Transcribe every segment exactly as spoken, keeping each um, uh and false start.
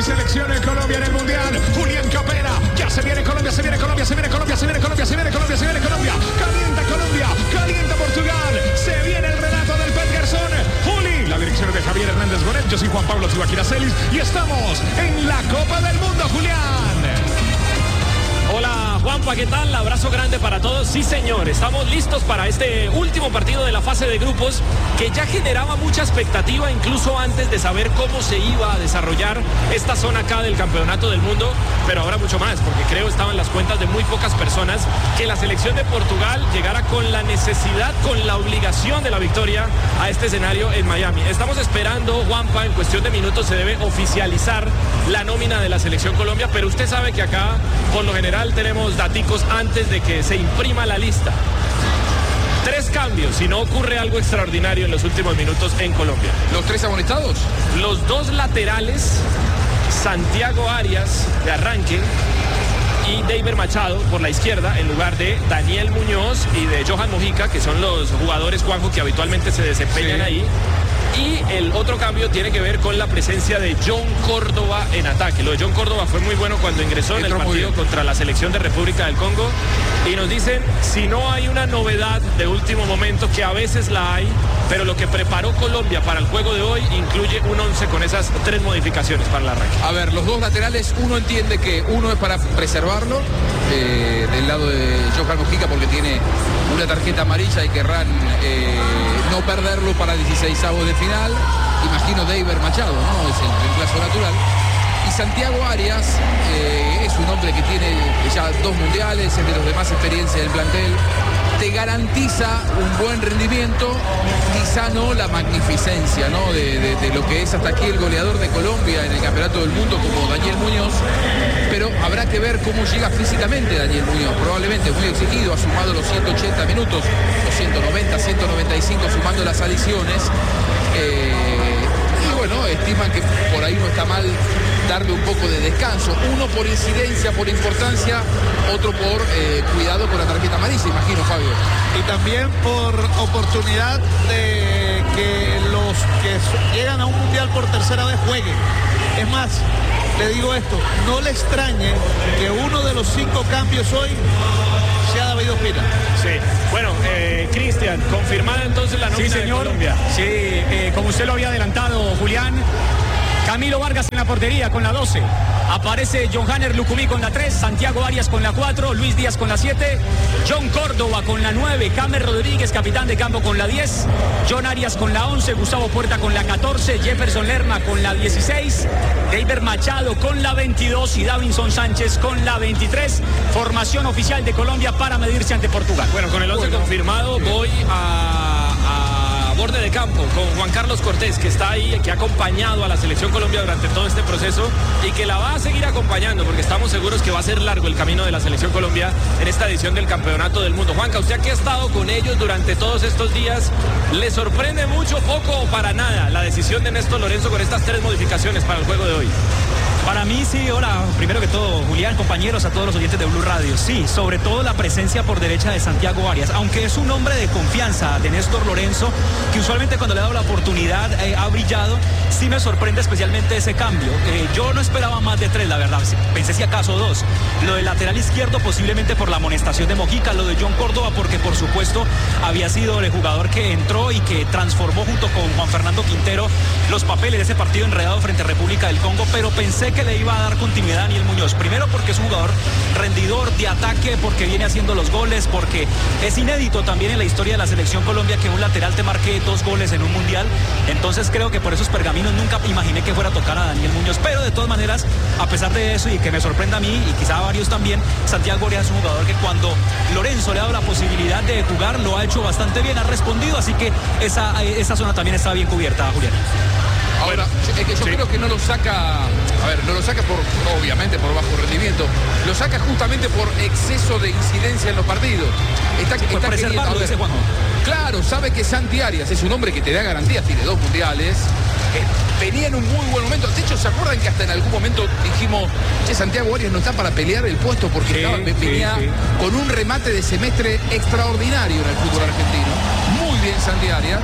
selección de Colombia en el Mundial. Julián Capera, ya se viene Colombia, se viene Colombia, se viene Colombia, se viene Colombia, se viene Colombia, se viene Colombia. Calienta Colombia, calienta Portugal. Se viene el relato del Pet Garzón. Juli, la dirección es de Javier Hernández Bonet. Yo soy Juan Pablo Tibaquira Celis y estamos en la Copa del Mundo, Julián. Hola Juanpa, ¿qué tal? Abrazo grande para todos. Sí señor, estamos listos para este último partido de la fase de grupos que ya generaba mucha expectativa incluso antes de saber cómo se iba a desarrollar esta zona acá del campeonato del mundo, pero ahora mucho más, porque creo estaban las cuentas de muy pocas personas que la selección de Portugal llegara con la necesidad, con la obligación de la victoria a este escenario en Miami. Estamos esperando, Juanpa, en cuestión de minutos se debe oficializar la nómina de la selección Colombia, pero usted sabe que acá por lo general tenemos daticos antes de que se imprima la lista. Tres cambios si no ocurre algo extraordinario en los últimos minutos en Colombia. ¿Los tres amonestados? Los dos laterales, Santiago Arias de arranque y Deiber Machado por la izquierda en lugar de Daniel Muñoz y de Johan Mojica, que son los jugadores, Juanjo, que habitualmente se desempeñan sí. ahí. Y el otro cambio tiene que ver con la presencia de John Córdoba en ataque. Lo de John Córdoba fue muy bueno cuando ingresó en el partido contra la selección de República del Congo. Y nos dicen, si no hay una novedad de último momento, que a veces la hay, pero lo que preparó Colombia para el juego de hoy incluye un once con esas tres modificaciones para el arranque. A ver, los dos laterales, uno entiende que uno es para preservarlo, eh, del lado de Johan Mojica, porque tiene una tarjeta amarilla y querrán eh, no perderlo para dieciseisavos de final. Imagino Deiber Machado, ¿no? Es el reemplazo natural. Y Santiago Arias eh, es un hombre que tiene ya dos mundiales, es de los de más experiencia del plantel. Te garantiza un buen rendimiento, quizá no la magnificencia, ¿no? De, de, de lo que es hasta aquí el goleador de Colombia en el Campeonato del Mundo como Daniel Muñoz, pero habrá que ver cómo llega físicamente Daniel Muñoz, probablemente muy exigido, ha sumado los ciento ochenta minutos, los ciento noventa, ciento noventa y cinco sumando las adiciones, eh, y bueno, estiman que por ahí no está mal darle un poco de descanso, uno por incidencia, por importancia, otro por eh, cuidado con la tarjeta amarilla, imagino, Fabio. Y también por oportunidad de que los que llegan a un mundial por tercera vez jueguen. Es más, le digo esto, no le extrañe que uno de los cinco cambios hoy sea David Ospina. Sí, bueno, eh, Cristian, confirmada entonces la nómina sí, señor. de Colombia. Sí, eh, como usted lo había adelantado, Julián. Camilo Vargas en la portería con la doce. Aparece Johanner Lucumí con la tres, Santiago Arias con la cuatro, Luis Díaz con la siete, John Córdoba con la nueve, Camer Rodríguez, capitán de campo con la diez, John Arias con la once, Gustavo Puerta con la catorce, Jefferson Lerma con la dieciséis, Deiber Machado con la veintidós y Davinson Sánchez con la veintitrés. Formación oficial de Colombia para medirse ante Portugal. Bueno, con el once bueno. confirmado voy a... a... borde de campo con Juan Carlos Cortés, que está ahí, que ha acompañado a la selección Colombia durante todo este proceso y que la va a seguir acompañando, porque estamos seguros que va a ser largo el camino de la selección Colombia en esta edición del Campeonato del Mundo. Juanca, usted que ha estado con ellos durante todos estos días, ¿le sorprende mucho, poco o para nada la decisión de Néstor Lorenzo con estas tres modificaciones para el juego de hoy? Para mí sí, hola, primero que todo, Julián, compañeros, a todos los oyentes de Blue Radio. Sí, sobre todo la presencia por derecha de Santiago Arias, aunque es un hombre de confianza de Néstor Lorenzo, que usualmente cuando le ha dado la oportunidad eh, ha brillado. Sí me sorprende especialmente ese cambio. Eh, yo no esperaba más de tres, la verdad, pensé si acaso dos. Lo del lateral izquierdo posiblemente por la amonestación de Mojica, lo de John Córdoba porque por supuesto había sido el jugador que entró y que transformó junto con Juan Fernando Quintero los papeles de ese partido enredado frente a República del Congo, pero pensé que le iba a dar continuidad a Daniel Muñoz. Primero porque es un jugador rendidor de ataque, porque viene haciendo los goles, porque es inédito también en la historia de la selección Colombia que un lateral te marque dos goles en un mundial. Entonces creo que por esos pergaminos nunca imaginé que fuera a tocar a Daniel Muñoz, pero de todas maneras, a pesar de eso y que me sorprenda a mí y quizá a varios también, Santiago Arias es un jugador que cuando Lorenzo le ha dado la posibilidad de jugar lo ha hecho bastante bien, ha respondido, así que esa, esa zona también está bien cubierta, Julián. Ahora, es que yo sí. creo que no lo saca, a ver, no lo saca por, obviamente, por bajo rendimiento, lo saca justamente por exceso de incidencia en los partidos. Está, sí, está preservado, dice Juanjo. Claro, sabe que Santi Arias es un hombre que te da garantías, tiene dos mundiales, eh, venía en un muy buen momento. De hecho, ¿se acuerdan que hasta en algún momento dijimos, che, Santiago Arias no está para pelear el puesto porque sí, estaba, venía sí, sí. con un remate de semestre extraordinario en el fútbol argentino? Muy bien Santi Arias.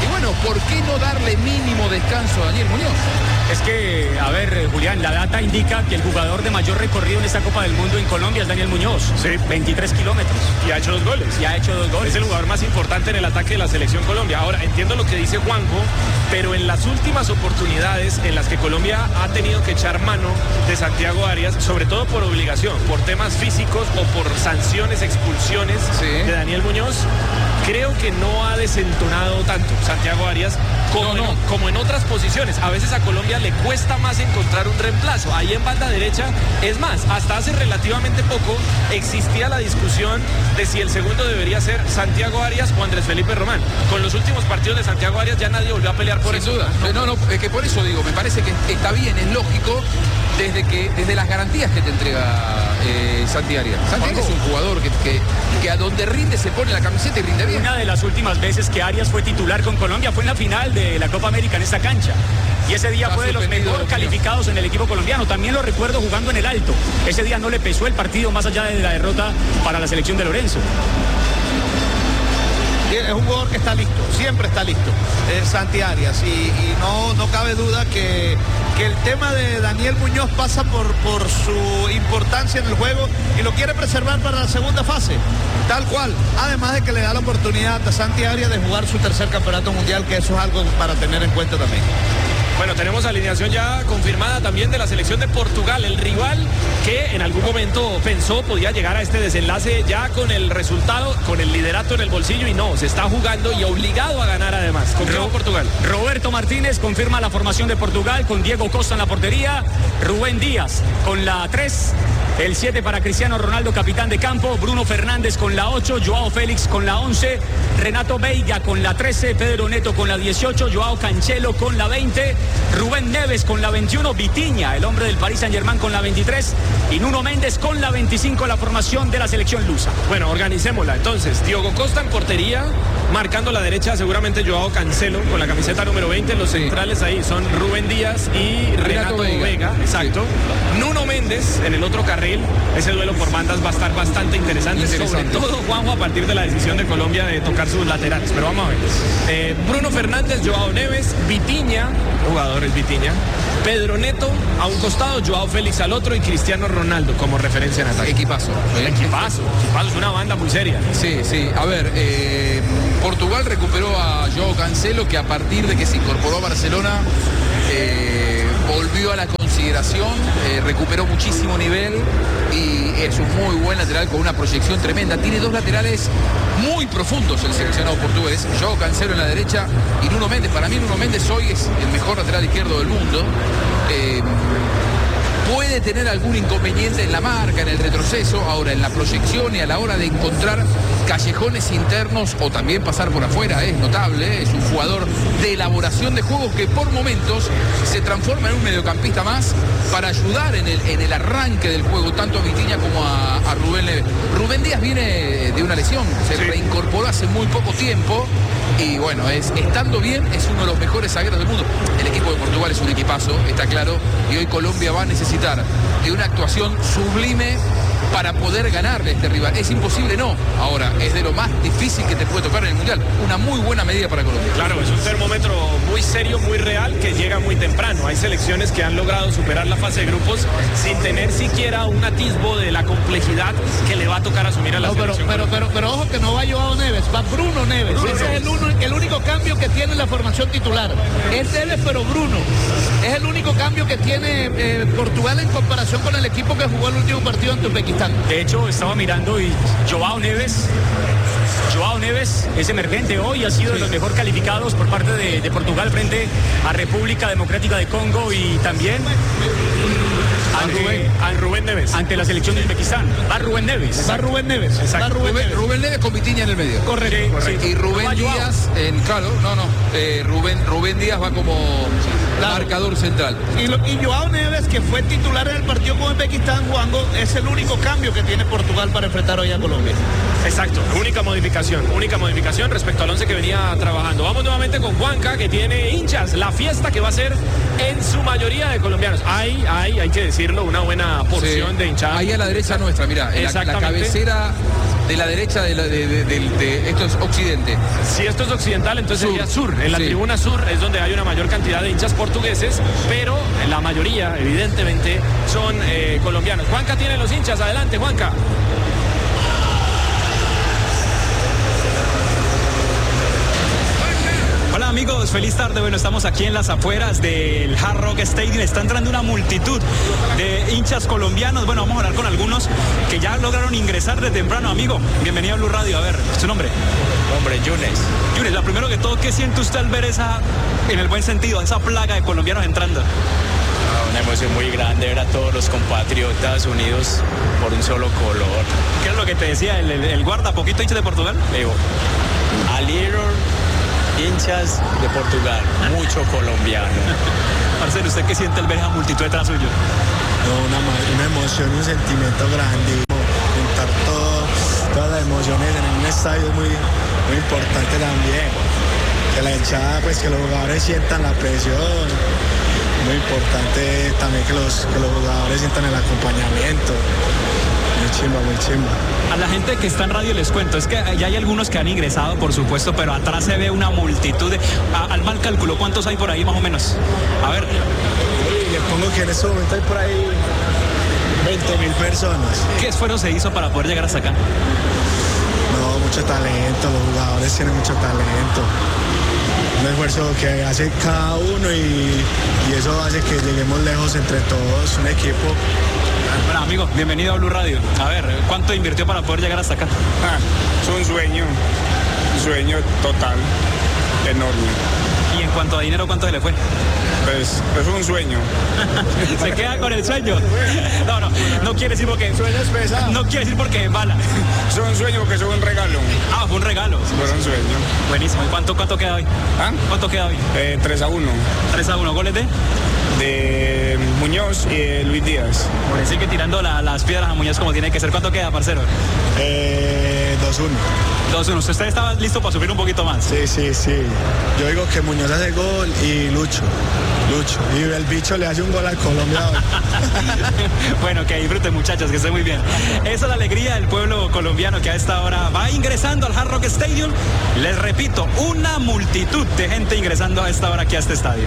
Y bueno, ¿por qué no darle mínimo descanso a Daniel Muñoz? Es que, a ver, Julián, la data indica que el jugador de mayor recorrido en esta Copa del Mundo en Colombia es Daniel Muñoz. Sí. veintitrés kilómetros. Y ha hecho dos goles. Y ha hecho dos goles. Es el jugador más importante en el ataque de la selección Colombia. Ahora, entiendo lo que dice Juanjo, pero en las últimas oportunidades en las que Colombia ha tenido que echar mano de Santiago Arias, sobre todo por obligación, por temas físicos o por sanciones, expulsiones Sí. de Daniel Muñoz, creo que no ha desentonado tanto Santiago Arias como, No, no. En, como en otras posiciones. A veces a Colombia le cuesta más encontrar un reemplazo. Ahí en banda derecha, es más, hasta hace relativamente poco existía la discusión de si el segundo debería ser Santiago Arias o Andrés Felipe Román. Con los últimos partidos de Santiago Arias ya nadie volvió a pelear por Sin eso. duda. No, no, es que por eso digo, me parece que está bien, es lógico, desde que desde las garantías que te entrega eh, Santi Arias. Santi Arias es un jugador que, que, que a donde rinde se pone la camiseta y rinde bien. Una de las últimas veces que Arias fue titular con Colombia fue en la final de la Copa América en esta cancha. Y ese día Está fue de los suspendido, mejor Dios mío. calificados en el equipo colombiano. También lo recuerdo jugando en el Alto. Ese día no le pesó el partido más allá de la derrota para la selección de Lorenzo. Es un jugador que está listo, siempre está listo, es Santi Arias, y, y no, no cabe duda que, que el tema de Daniel Muñoz pasa por, por su importancia en el juego y lo quiere preservar para la segunda fase, tal cual, además de que le da la oportunidad a Santi Arias de jugar su tercer campeonato mundial, que eso es algo para tener en cuenta también. Bueno, tenemos alineación ya confirmada también de la selección de Portugal, el rival que en algún momento pensó podía llegar a este desenlace ya con el resultado, con el liderato en el bolsillo, y no, se está jugando y obligado a ganar además. ¿Con qué va Portugal? Roberto Martínez confirma la formación de Portugal con Diego Costa en la portería, Rubén Díaz con la tres, el siete para Cristiano Ronaldo, capitán de campo, Bruno Fernández con la ocho, Joao Félix con la once, Renato Veiga con la trece, Pedro Neto con la dieciocho, Joao Cancelo con la veinte, Rubén Neves con la veintiuno, Vitinha, el hombre del Paris Saint-Germain, con la veintitrés, y Nuno Méndez con la veinticinco, la formación de la selección lusa. Bueno, organicémosla. Entonces, Diogo Costa en portería, marcando la derecha seguramente Joao Cancelo con la camiseta número veinte. Los Sí. centrales ahí son Rubén Díaz y Renato, Renato Veiga. Veiga. Exacto. Nuno Méndez en el otro carril. Ese duelo por bandas va a estar bastante interesante, Interesante. sobre todo, Juanjo, a partir de la decisión de Colombia de tocar sus laterales. Pero vamos a ver. Eh, Bruno Fernández, Joao Neves, Vitinha, jugadores Vitinha, Pedro Neto a un costado, Joao Félix al otro y Cristiano Ronaldo como referencia en ataque. Equipazo. ¿eh? Equipazo, equipazo, es una banda muy seria. Sí, sí. A ver, eh, Portugal recuperó a Joao Cancelo, que a partir de que se incorporó a Barcelona eh, volvió a la consideración, eh, recuperó muchísimo nivel y es un muy buen lateral con una proyección tremenda. Tiene dos laterales muy profundos el seleccionado portugués, Joao Cancelo en la derecha y Nuno Méndez. Para mí Nuno Méndez hoy es el mejor lateral izquierdo del mundo. Eh, Puede tener algún inconveniente en la marca, en el retroceso, ahora en la proyección y a la hora de encontrar callejones internos o también pasar por afuera es notable. Es un jugador de elaboración de juegos que por momentos se transforma en un mediocampista más para ayudar en el, en el arranque del juego, tanto a Vitinha como a, a Rubén Neves. Rubén Díaz viene de una lesión, se Sí. reincorporó hace muy poco tiempo y bueno, es, estando bien es uno de los mejores zagueros del mundo. El equipo de Portugal es un equipazo, está claro, y hoy Colombia va a necesitar de una actuación sublime para poder ganarle a este rival. Es imposible, no. Ahora, es de lo más difícil que te puede tocar en el Mundial. Una muy buena medida para Colombia. Claro, es un termómetro muy serio, muy real, que llega muy temprano. Hay selecciones que han logrado superar la fase de grupos sin tener siquiera un atisbo de la complejidad que le va a tocar asumir a la No, pero, selección. pero, pero, pero ojo que no va Joao Neves, va Bruno Neves. Bruno Ese Neves. es el, uno- el único cambio que tiene la formación titular. Es Neves, pero Bruno. Es el único cambio que tiene eh, Portugal en comparación con el equipo que jugó el último partido ante Uzbekistán. De hecho, estaba mirando y Joao Neves, Joao Neves es emergente hoy, ha sido de los mejor calificados por parte de, de Portugal frente a República Democrática de Congo y también ante, Rubén, a Rubén Neves. ante la selección de Uzbekistán. Va Rubén Neves. Va Rubén Neves. Exacto. Va Rubén Rubén, Neves. Rubén Neves con Vitinha en el medio. Correcto. Sí, Y Rubén No va Joao. Díaz en, claro, no, no. eh, Rubén, Rubén Díaz va como Claro. marcador central. Y, lo- y Joao Neves, que fue titular en el partido con Uzbekistán, Juanjo, es el único cambio que tiene Portugal para enfrentar hoy a Colombia. Exacto, única modificación, única modificación respecto al once que venía trabajando. Vamos nuevamente con Juanca, que tiene hinchas, la fiesta que va a ser en su mayoría de colombianos. Hay, hay, hay que decirlo, una buena porción Sí. de hinchada. Ahí a la derecha nuestra, mira, la, la Exactamente. cabecera de la derecha de, la, de, de, de, de esto es occidente. Si esto es occidental, entonces Sur. sería sur. En la Sí. tribuna sur es donde hay una mayor cantidad de hinchas portugueses, pero la mayoría, evidentemente, son eh, colombianos. Juanca tiene los hinchas. Adelante, Juanca. Hola amigos, feliz tarde. Bueno, estamos aquí en las afueras del Hard Rock Stadium. Está entrando una multitud de hinchas colombianos. Bueno, vamos a hablar con algunos que ya lograron ingresar de temprano. Amigo, bienvenido a Blue Radio. A ver, ¿su nombre? Hombre, Yunes. Yunes, la primero que todo, ¿qué siente usted al ver esa, en el buen sentido, esa plaga de colombianos entrando? Ah, una emoción muy grande ver a todos los compatriotas unidos por un solo color. ¿Qué es lo que te decía el, el, el guarda, poquito hincha de Portugal? Digo, a little hinchas de Portugal, mucho colombiano. Marcelo, ¿usted qué siente al ver esa multitud detrás suyo? No, una, una emoción y un sentimiento grande. Juntar todo, todas las emociones en un estadio es muy, muy importante también. Que la hinchada, pues que los jugadores sientan la presión. Muy importante también que los, que los jugadores sientan el acompañamiento. Muy chimba, muy chimba. A la gente que está en radio les cuento, es que ya hay algunos que han ingresado, por supuesto, pero atrás se ve una multitud de... A, al mal cálculo, ¿cuántos hay por ahí más o menos? A ver. Y le pongo que en este momento hay por ahí veinte mil personas. ¿Qué esfuerzo se hizo para poder llegar hasta acá? No, mucho talento, los jugadores tienen mucho talento. Un esfuerzo que hace cada uno y, y eso hace que lleguemos lejos entre todos, un equipo. Bueno, amigo, bienvenido a Blue Radio. A ver, ¿cuánto invirtió para poder llegar hasta acá? Ah, es un sueño, un sueño total, enorme. Y en cuanto a dinero, ¿cuánto se le fue? Pues es un sueño. Se queda con el sueño. No, no, no quiere decir porque... Sueños pesados. No quiere decir porque bala. Es un sueño porque es un regalo. Ah, fue un regalo. Fue un sueño. Buenísimo. ¿Y cuánto, cuánto queda hoy? ¿Ah? ¿Cuánto queda hoy? Eh, tres a uno. tres a uno. ¿Goles de? De Muñoz y de Luis Díaz. Por decir que tirando la, las piedras a Muñoz como tiene que ser. ¿Cuánto queda, parcero? Eh, dos uno. dos uno. ¿Usted estaba listo para subir un poquito más? Sí, sí, sí. Yo digo que Muñoz hace gol y Lucho. Lucho. Y el bicho le hace un gol al Colombia hoy. Bueno, que disfruten muchachos, que estén muy bien. Esa es la alegría del pueblo colombiano que a esta hora va ingresando al Hard Rock Stadium. Les repito, una multitud de gente ingresando a esta hora aquí a este estadio.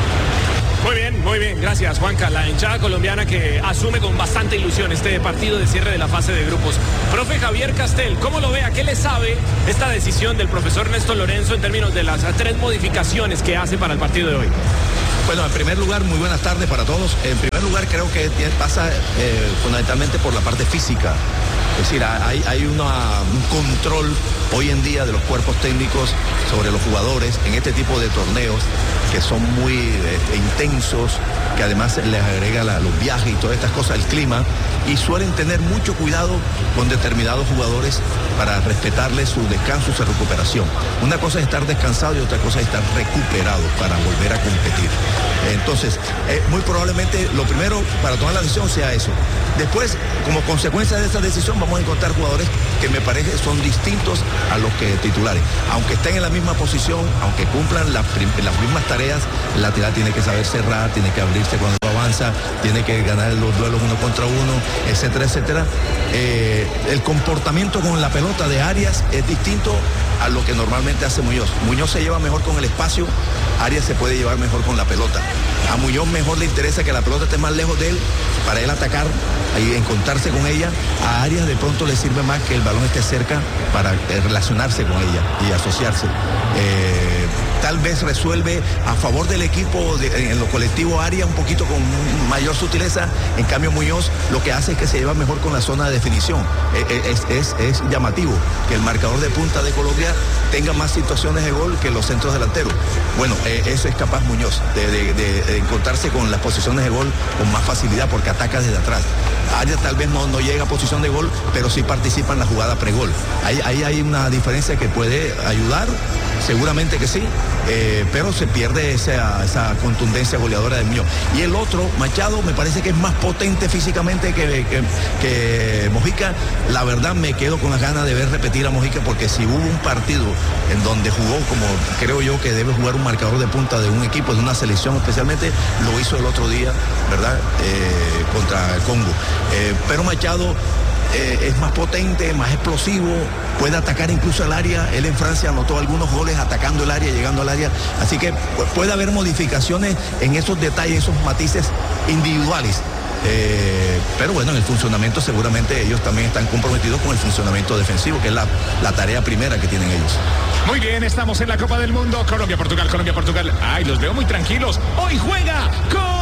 Muy bien, muy bien, gracias Juanca. La hinchada colombiana que asume con bastante ilusión este partido de cierre de la fase de grupos. Profe Javier Castel, ¿cómo lo ve? ¿A qué le sabe esta decisión del profesor Néstor Lorenzo en términos de las tres modificaciones que hace para el partido de hoy? Bueno, en primer lugar, muy buenas tardes para todos. En primer lugar, creo que pasa eh, fundamentalmente por la parte física. Es decir, hay, hay una, un control hoy en día de los cuerpos técnicos sobre los jugadores en este tipo de torneos que son muy eh, intensos, que además les agrega la, los viajes y todas estas cosas, el clima, y suelen tener mucho cuidado con determinados jugadores para respetarles su descanso y su recuperación. Una cosa es estar descansado y otra cosa es estar recuperado para volver a competir. Entonces, eh, muy probablemente lo primero para tomar la decisión sea eso. Después, como consecuencia de esa decisión, vamos a encontrar jugadores que me parece son distintos a los que titulares. Aunque estén en la misma posición, aunque cumplan la, las mismas tareas, el lateral tiene que saber cerrar, tiene que abrirse cuando avanza, tiene que ganar los duelos uno contra uno, etcétera, etcétera. Eh, el comportamiento con la pelota de Arias es distinto a lo que normalmente hace Muñoz. Muñoz se lleva mejor con el espacio, Arias se puede llevar mejor con la pelota. A Muñoz mejor le interesa que la pelota esté más lejos de él para él atacar y encontrarse con ella. A Arias de pronto le sirve más que el balón esté cerca para eh, relacionarse con ella y asociarse. Eh, tal vez resuelve a favor del equipo de, en lo colectivo Arias un poquito con mayor sutileza. En cambio Muñoz lo que hace es que se lleva mejor con la zona de definición. Eh, es, es, es llamativo que el marcador de punta de Colombia tenga más situaciones de gol que los centros delanteros. Bueno, eh, eso es capaz Muñoz de, de, de, de encontrarse con las posiciones de gol con más facilidad porque ataca desde atrás. Arias tal vez no, no llega a posición de gol, pero sí participa en la jugada pregol. Ahí, ahí hay una diferencia que puede ayudar, seguramente que sí, eh, pero se pierde esa, esa contundencia goleadora de Muñoz. Y el otro, Machado, me parece que es más potente físicamente que, que, que Mojica. La verdad me quedo con las ganas de ver repetir a Mojica porque si hubo un partido en donde jugó como creo yo que debe jugar un marcador de punta de un equipo, de una selección especialmente, lo hizo el otro día, ¿verdad? Eh, contra el Congo. Eh, pero Machado eh, es más potente, más explosivo, puede atacar incluso el área. Él en Francia anotó algunos goles atacando el área, llegando al área. Así que puede haber modificaciones en esos detalles, esos matices individuales. Eh, pero bueno, en el funcionamiento seguramente ellos también están comprometidos con el funcionamiento defensivo, que es la, la tarea primera que tienen ellos. Muy bien, estamos en la Copa del Mundo. Colombia, Portugal, Colombia, Portugal. Ay, los veo muy tranquilos. Hoy juega con